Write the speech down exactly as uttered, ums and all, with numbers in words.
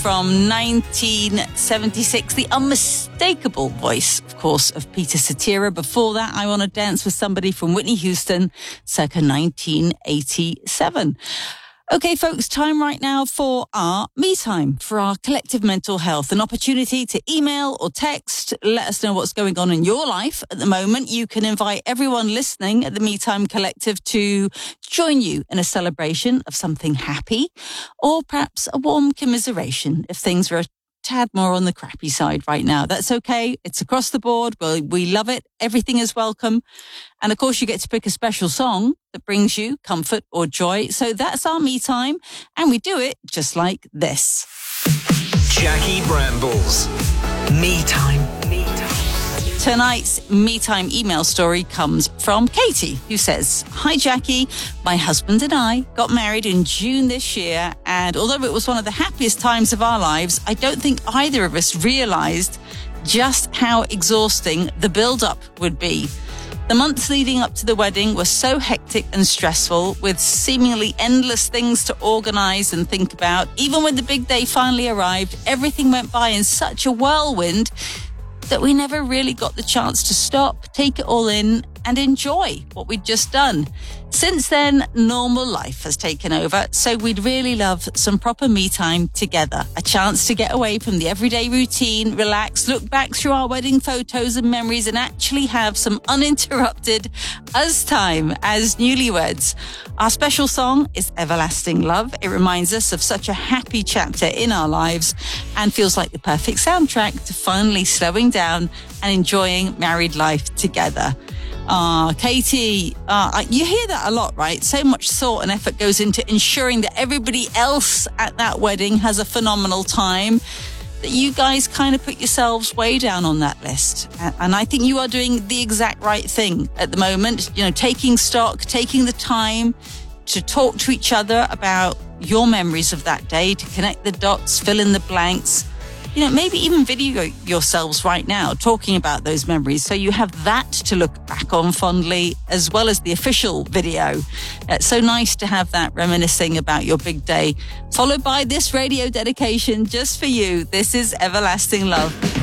from nineteen seventy-six. The unmistakable voice, of course, of Peter Cetera. Before that, I Want to Dance with Somebody from Whitney Houston, circa nineteen eighty-seven. Okay, folks, time right now for our Me Time, for our collective mental health. An opportunity to email or text, let us know what's going on in your life at the moment. You can invite everyone listening at the Me Time Collective to join you in a celebration of something happy, or perhaps a warm commiseration if things are a tad more on the crappy side right now. That's okay. It's across the board. We, we love it. Everything is welcome. And of course, you get to pick a special song that brings you comfort or joy. So that's our Me Time. And we do it just like this. Jackie Brambles. Me Time. Me Time. Tonight's Me Time email story comes from Katie, who says, "Hi, Jackie. My husband and I got married in June this year, and although it was one of the happiest times of our lives, I don't think either of us realized just how exhausting the build-up would be. The months leading up to the wedding were so hectic and stressful, with seemingly endless things to organize and think about. Even when the big day finally arrived, everything went by in such a whirlwind that we never really got the chance to stop, take it all in, and enjoy what we'd just done. Since then, normal life has taken over, so we'd really love some proper me time together. A chance to get away from the everyday routine, relax, look back through our wedding photos and memories, and actually have some uninterrupted us time as newlyweds. Our special song is Everlasting Love. It reminds us of such a happy chapter in our lives and feels like the perfect soundtrack to finally slowing down and enjoying married life together." Ah, Katie, uh, you hear that a lot, right? So much thought and effort goes into ensuring that everybody else at that wedding has a phenomenal time, that you guys kind of put yourselves way down on that list. And I think you are doing the exact right thing at the moment, you know, taking stock, taking the time to talk to each other about your memories of that day, to connect the dots, fill in the blanks. You know, maybe even video yourselves right now talking about those memories, so you have that to look back on fondly, as well as the official video. It's so nice to have that reminiscing about your big day, followed by this radio dedication just for you. This is Everlasting Love.